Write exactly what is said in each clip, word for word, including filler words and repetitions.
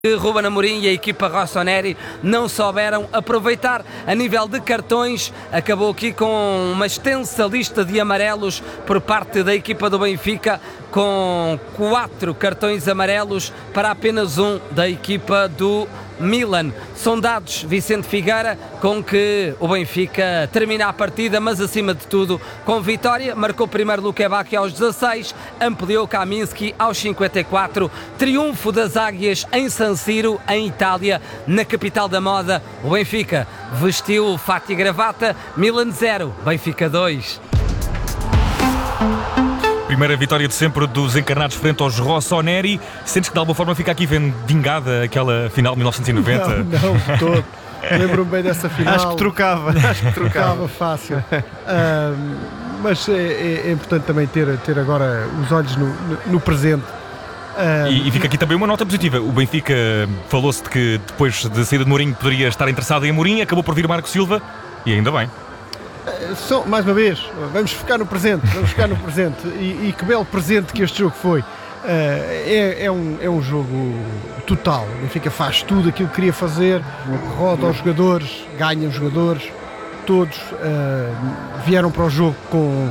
Ruben Amorim e a equipa Rossoneri não souberam aproveitar. A nível de cartões, acabou aqui com uma extensa lista de amarelos por parte da equipa do Benfica, com quatro cartões amarelos para apenas um da equipa do Milan. São dados, Vicente Figueira, com que o Benfica termina a partida, mas acima de tudo com vitória. Marcou primeiro Lukebakio aos dezasseis, ampliou Kaminski aos cinquenta e quatro. Triunfo das Águias em San Siro, em Itália, na capital da moda. O Benfica vestiu fato e gravata. Milan zero, Benfica dois. Primeira vitória de sempre dos encarnados frente aos Rossoneri. Sentes que de alguma forma fica aqui vendingada aquela final de mil novecentos e noventa? Não, não, todo. Lembro-me bem dessa final. Acho que trocava. Acho que trocava fácil. Uh, mas é, é, é importante também ter, ter agora os olhos no, no, no presente. Uh, e, e fica aqui também uma nota positiva. O Benfica falou-se de que depois da saída de Mourinho poderia estar interessado em Mourinho, acabou por vir Marco Silva e ainda bem. Só, mais uma vez, vamos ficar no presente, vamos ficar no presente e, e que belo presente que este jogo foi. Uh, é, é, um, é um jogo total. O Benfica faz tudo aquilo que queria fazer, roda aos jogadores, ganha os jogadores, todos uh, vieram para o jogo com,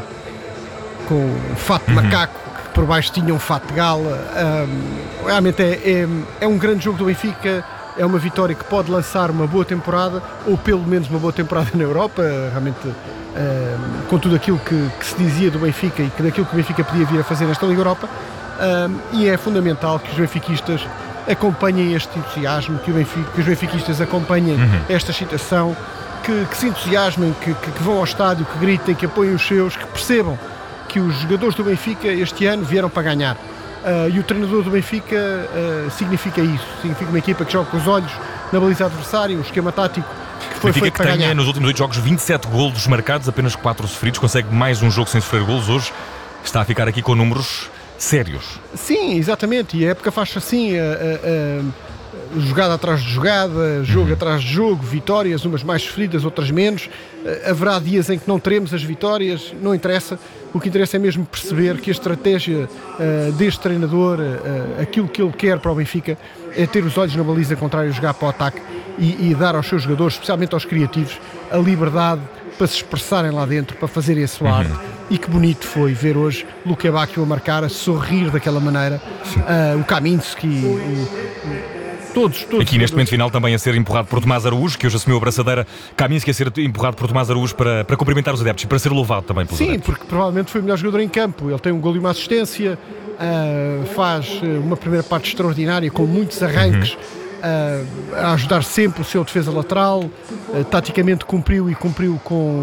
com fato de macaco, que por baixo tinham um fato de gala. Uh, realmente é, é, é um grande jogo do Benfica. É uma vitória que pode lançar uma boa temporada, ou pelo menos uma boa temporada na Europa, realmente uh, com tudo aquilo que, que se dizia do Benfica e que daquilo que o Benfica podia vir a fazer nesta Liga Europa. Uh, e é fundamental que os benfiquistas acompanhem este entusiasmo, que, o Benfica, que os benfiquistas acompanhem uhum. esta excitação, que, que se entusiasmem, que, que, que vão ao estádio, que gritem, que apoiem os seus, que percebam que os jogadores do Benfica este ano vieram para ganhar. Uh, e o treinador do Benfica uh, significa isso, significa uma equipa que joga com os olhos na baliza adversária, um esquema tático que foi Benfica feito que para tenha ganhar. Nos últimos oito jogos vinte e sete golos marcados, apenas quatro sofridos, consegue mais um jogo sem sofrer golos hoje, está a ficar aqui com números sérios. Sim, exatamente, e a época faz assim, a, a, a, jogada atrás de jogada, jogo uhum. atrás de jogo, vitórias, umas mais sofridas, outras menos. Uh, haverá dias em que não teremos as vitórias, não interessa. O que interessa é mesmo perceber que a estratégia uh, deste treinador, uh, aquilo que ele quer para o Benfica, é ter os olhos na baliza contrária, jogar para o ataque e, e dar aos seus jogadores, especialmente aos criativos, a liberdade para se expressarem lá dentro, para fazerem a sua arte. Uhum. E que bonito foi ver hoje Lukebakio a marcar, a sorrir daquela maneira, uh, o Kaminski, o, o, Todos, todos, Aqui neste momento final também a ser empurrado por Tomás Araújo, que hoje assumiu a braçadeira. Kaminski a ser empurrado por Tomás Araújo para, para cumprimentar os adeptos e para ser louvado também pelos Sim, adeptos. porque provavelmente foi o melhor jogador em campo. Ele tem um golo e uma assistência, uh, faz uma primeira parte extraordinária com muitos arranques, uhum. uh, a ajudar sempre o seu defesa lateral, uh, taticamente cumpriu e cumpriu com,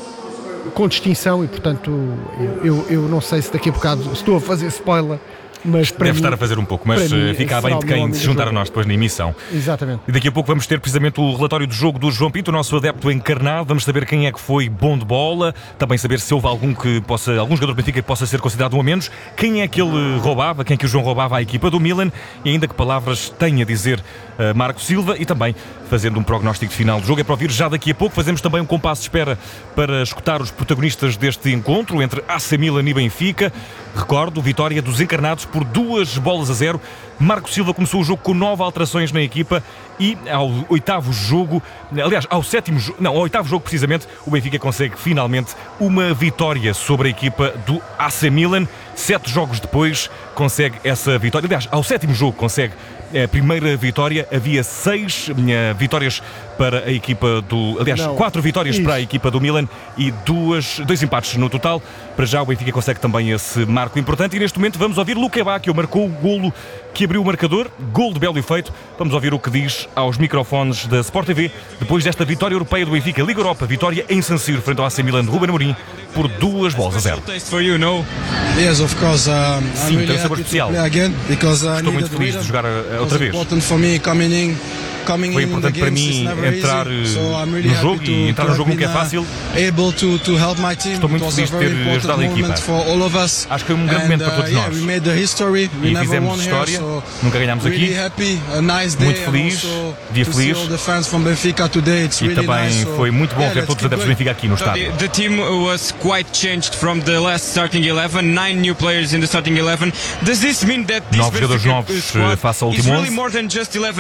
com distinção e portanto eu, eu, eu não sei se daqui a bocado estou a fazer spoiler. Mas Deve mim, estar a fazer um pouco, mas mim, fica bem de quem se juntar a nós depois na emissão. Exatamente. E daqui a pouco vamos ter precisamente o relatório do jogo do João Pinto, o nosso adepto encarnado. Vamos saber quem é que foi bom de bola, também saber se houve algum, que possa, algum jogador do Benfica que possa ser considerado um a menos, quem é que ele roubava, quem é que o João roubava à equipa do Milan e ainda que palavras tem a dizer uh, Marco Silva e também fazendo um prognóstico de final do jogo. É para ouvir já daqui a pouco. Fazemos também um compasso de espera para escutar os protagonistas deste encontro entre A C Milan e Benfica. Recordo, vitória dos encarnados por duas bolas a zero. Marco Silva começou o jogo com nove alterações na equipa e ao oitavo jogo, aliás, ao sétimo jogo, não, ao oitavo jogo precisamente, o Benfica consegue finalmente uma vitória sobre a equipa do A C Milan. Sete jogos depois consegue essa vitória. Aliás, ao sétimo jogo consegue a primeira vitória. Havia seis uh, vitórias para a equipa do... Aliás, não, quatro vitórias isso. para a equipa do Milan e duas, dois empates no total. Para já o Benfica consegue também esse marco importante e neste momento vamos ouvir Lukebakio, marcou o golo que abriu o marcador, golo de belo efeito. Vamos ouvir o que diz aos microfones da Sport T V depois desta vitória europeia do Benfica, Liga Europa, vitória em San Siro frente ao A C Milan de Ruben Amorim por duas bolas a zero. Sim, tem um sabor especial. Estou muito feliz de jogar outra vez. Foi importante para mim entrar no jogo e entrar no jogo nunca é fácil. Estou muito feliz de ter ajudado a equipa. Acho que foi um grande momento para todos nós. E fizemos história, nunca ganhámos aqui. Muito feliz, dia feliz. E também foi muito bom ver todos os adeptos do Benfica aqui no estádio. The team was quite changed from the last starting eleven. Nine new players in the starting eleven. Does this mean that this Novos jogadores novos face ao último onze?